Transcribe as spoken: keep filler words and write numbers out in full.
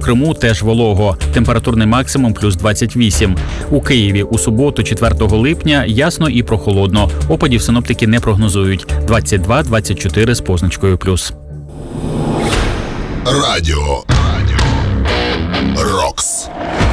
Криму теж волого. Температурний максимум плюс двадцять вісім. У Києві у суботу, четвертого липня, ясно і прохолодно. Опадів синоптики не прогнозують. двадцять два - двадцять чотири з позначкою плюс. Радіо. Радіо. Рокс.